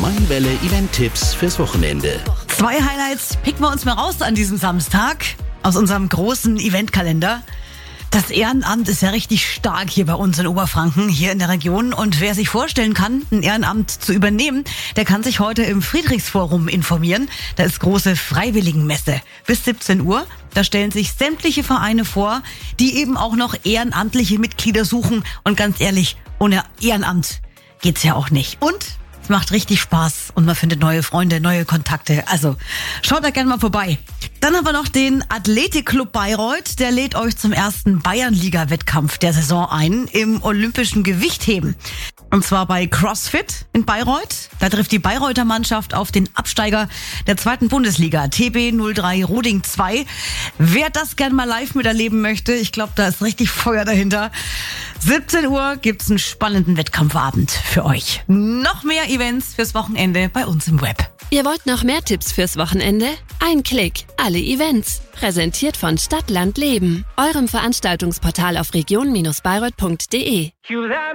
Mein Welle Event-Tipps fürs Wochenende. 2 Highlights picken wir uns mal raus an diesem Samstag aus unserem großen Eventkalender. Das Ehrenamt ist ja richtig stark hier bei uns in Oberfranken, hier in der Region. Und wer sich vorstellen kann, ein Ehrenamt zu übernehmen, der kann sich heute im Friedrichsforum informieren. Da ist große Freiwilligenmesse bis 17 Uhr. Da stellen sich sämtliche Vereine vor, die eben auch noch ehrenamtliche Mitglieder suchen. Und ganz ehrlich, ohne Ehrenamt geht's ja auch nicht. Und es macht richtig Spaß und man findet neue Freunde, neue Kontakte. Also schaut da gerne mal vorbei. Dann haben wir noch den Athletikclub Bayreuth. Der lädt euch zum ersten Bayernliga-Wettkampf der Saison ein im olympischen Gewichtheben. Und zwar bei CrossFit in Bayreuth. Da trifft die Bayreuther Mannschaft auf den Absteiger der 2. Bundesliga, TB03 Roding 2. Wer das gerne mal live miterleben möchte, ich glaube, da ist richtig Feuer dahinter. 17 Uhr gibt's einen spannenden Wettkampfabend für euch. Noch mehr Events fürs Wochenende bei uns im Web. Ihr wollt noch mehr Tipps fürs Wochenende? Ein Klick, alle Events. Präsentiert von Stadt, Land, Leben. Eurem Veranstaltungsportal auf region-bayreuth.de.